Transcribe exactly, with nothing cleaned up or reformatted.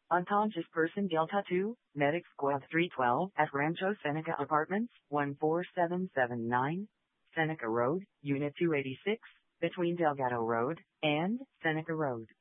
Unconscious person Delta two, Medic Squad three twelve at Rancho Seneca Apartments, one four seven seven nine, Seneca Road, Unit two eighty-six, between Delgado Road and Seneca Road.